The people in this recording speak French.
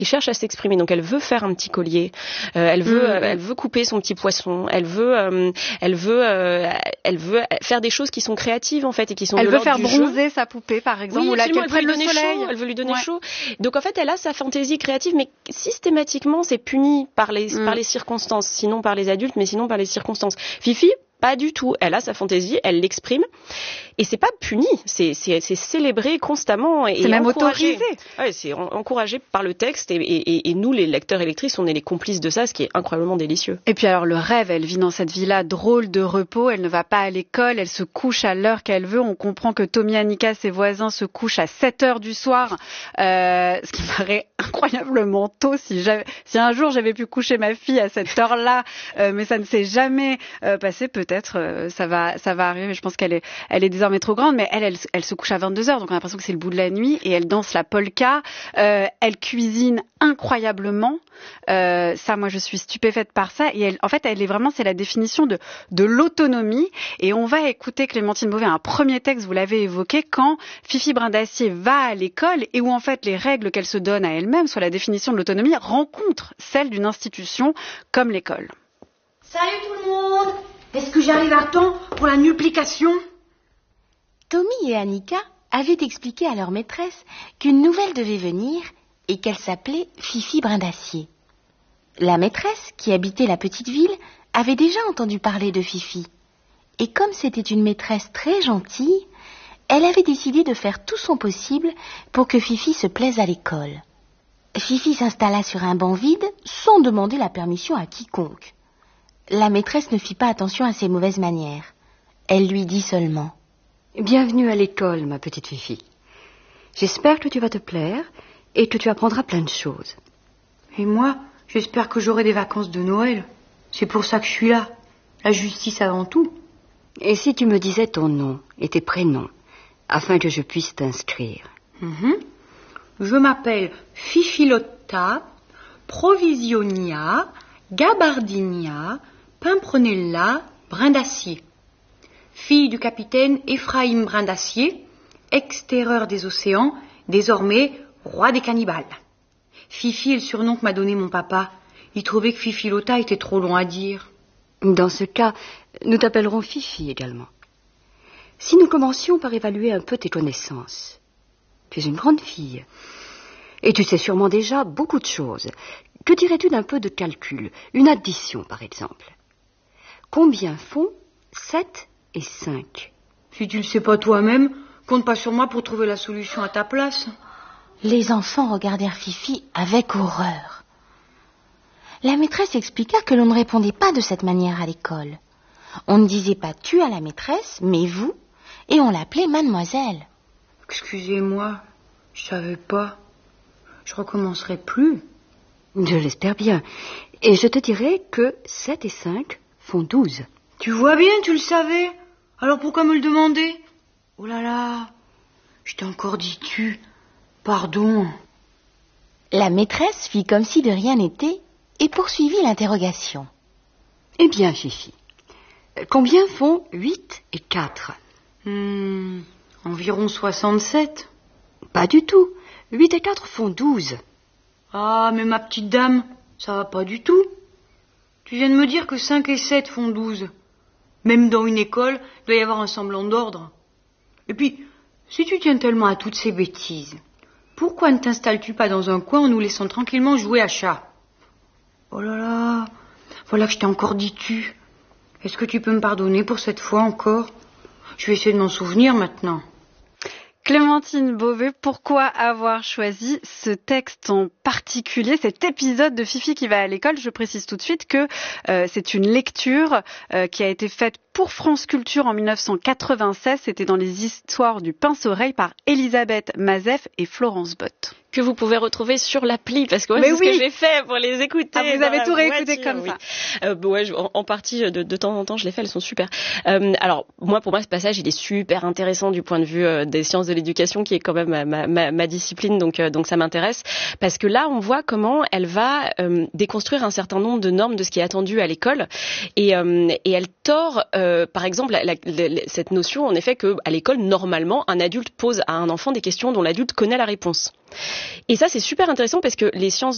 et cherche à s'exprimer. Donc elle veut faire un petit collier, elle veut couper son petit poisson, elle veut faire des choses qui sont créatives en fait et qui sont de l'ordre du jeu. Elle veut faire bronzer sa poupée par exemple, ou elle veut lui donner chaud, elle veut lui donner chaud. Donc en fait elle a sa fantaisie créative, mais systématiquement c'est puni par les circonstances, sinon par les adultes, mais sinon par les circonstances. Fifi, pas du tout. Elle a sa fantaisie, elle l'exprime. Et c'est pas puni, c'est célébré constamment et c'est même encouragé. autorisé. Ouais, c'est encouragé par le texte et nous, les lecteurs et lectrices, on est les complices de ça, ce qui est incroyablement délicieux. Et puis alors le rêve, elle vit dans cette villa drôle de repos, elle ne va pas à l'école, elle se couche à l'heure qu'elle veut. On comprend que Tommy, Annika, ses voisins, se couchent à 7h du soir, ce qui me paraît incroyablement tôt. Si un jour j'avais pu coucher ma fille à cette heure-là, mais ça ne s'est jamais passé, peut-être ça va arriver, mais je pense qu'elle est désormais trop grande, mais elle se couche à 22h, donc on a l'impression que c'est le bout de la nuit, et elle danse la polka, elle cuisine incroyablement, ça moi je suis stupéfaite par ça, et elle est vraiment, c'est la définition de l'autonomie. Et on va écouter Clémentine Beauvais, un premier texte, vous l'avez évoqué, quand Fifi Brindacier va à l'école et où en fait les règles qu'elle se donne à elle-même, soit la définition de l'autonomie, rencontrent celle d'une institution comme l'école. Salut tout le monde! Est-ce que j'arrive à temps pour la multiplication? Tommy et Annika avaient expliqué à leur maîtresse qu'une nouvelle devait venir et qu'elle s'appelait Fifi Brindacier. La maîtresse, qui habitait la petite ville, avait déjà entendu parler de Fifi. Et comme c'était une maîtresse très gentille, elle avait décidé de faire tout son possible pour que Fifi se plaise à l'école. Fifi s'installa sur un banc vide sans demander la permission à quiconque. La maîtresse ne fit pas attention à ses mauvaises manières. Elle lui dit seulement: Bienvenue à l'école, ma petite Fifi. J'espère que tu vas te plaire et que tu apprendras plein de choses. Et moi, j'espère que j'aurai des vacances de Noël. C'est pour ça que je suis là. La justice avant tout. Et si tu me disais ton nom et tes prénoms, afin que je puisse t'inscrire? Je m'appelle Fifilotta, Provisionia, Gabardinia, Pimprenella, Brindacier. Fille du capitaine Ephraim Brindacier, ex-terreur des océans, désormais roi des cannibales. Fifi est le surnom que m'a donné mon papa. Il trouvait que Fifilotta était trop long à dire. Dans ce cas, nous t'appellerons Fifi également. Si nous commencions par évaluer un peu tes connaissances. Tu es une grande fille. Et tu sais sûrement déjà beaucoup de choses. Que dirais-tu d'un peu de calcul? Une addition, par exemple. Combien font 7 et 5? Si tu le sais pas toi-même, compte pas sur moi pour trouver la solution à ta place. Les enfants regardèrent Fifi avec horreur. La maîtresse expliqua que l'on ne répondait pas de cette manière à l'école. On ne disait pas tu à la maîtresse, mais vous, et on l'appelait mademoiselle. Excusez-moi, je savais pas. Je recommencerai plus. Je l'espère bien. Et je te dirai que 7 et 5 font 12. Tu vois bien, tu le savais. Alors pourquoi me le demander? Oh là là, je t'ai encore dit tu. Pardon. La maîtresse fit comme si de rien n'était et poursuivit l'interrogation. Eh bien, Fifi, combien font 8 et 4? Environ 67. Pas du tout. 8 et 4 font 12. Ah, mais ma petite dame, ça va pas du tout. Tu viens de me dire que 5 et 7 font 12. Même dans une école, il doit y avoir un semblant d'ordre. Et puis, si tu tiens tellement à toutes ces bêtises, pourquoi ne t'installes-tu pas dans un coin en nous laissant tranquillement jouer à chat? Oh là là, voilà que je t'ai encore dit tu. Est-ce que tu peux me pardonner pour cette fois encore? Je vais essayer de m'en souvenir maintenant. Clémentine Beauvais, pourquoi avoir choisi ce texte en particulier, cet épisode de Fifi qui va à l'école? Je précise tout de suite que c'est une lecture qui a été faite pour France Culture en 1996. C'était dans les histoires du pince-oreille par Elisabeth Mazef et Florence Bott. Que vous pouvez retrouver sur l'appli, parce que c'est ce que j'ai fait pour les écouter. Ah, vous avez tout réécouté comme ça? En partie, de temps en temps, je les fais, elles sont super. Alors, pour moi, ce passage, il est super intéressant du point de vue des sciences de l'éducation, qui est quand même ma discipline, donc ça m'intéresse. Parce que là, on voit comment elle va déconstruire un certain nombre de normes de ce qui est attendu à l'école. Et elle tord, par exemple, cette notion, en effet, qu'à l'école, normalement, un adulte pose à un enfant des questions dont l'adulte connaît la réponse. Et ça, c'est super intéressant parce que les sciences